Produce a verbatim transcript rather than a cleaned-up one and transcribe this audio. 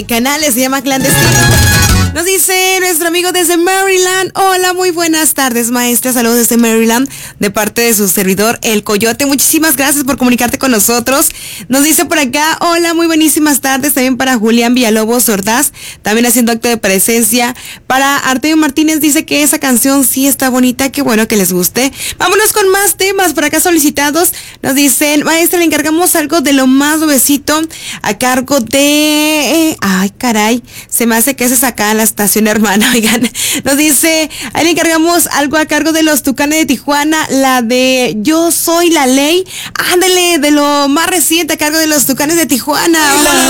Canales, se llama Clandestino. Nos dice nuestro amigo desde Maryland. Hola, muy buenas tardes, maestra. Saludos desde Maryland, de parte de su servidor, El Coyote. Muchísimas gracias por comunicarte con nosotros. Nos dice por acá, hola, muy buenísimas tardes. También para Julián Villalobos Ordaz, también haciendo acto de presencia. Para Artemio Martínez, dice que esa canción sí está bonita. Qué bueno que les guste. Vámonos con más temas por acá solicitados. Nos dicen, maestra, le encargamos algo de lo más nuevecito a cargo de... Ay, caray, se me hace que ese es acá en la estación hermana. Oigan, nos dice, ahí le encargamos algo a cargo de los Tucanes de Tijuana, la de Yo Soy la Ley. Ándale, de lo más reciente a cargo de los Tucanes de Tijuana.